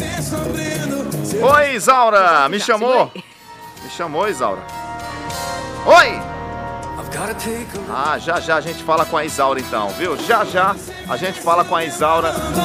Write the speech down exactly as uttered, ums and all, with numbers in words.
Oi, Isaura, me chamou? Me chamou, Isaura. Oi! Ah, já já a gente fala com a Isaura então, viu? Já já a gente fala com a Isaura.